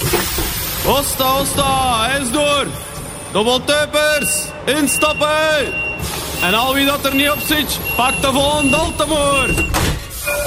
Osta, eens door. Dobbeltuipers, instappen. En al wie dat er niet op zit, pak de volgende Baltimore.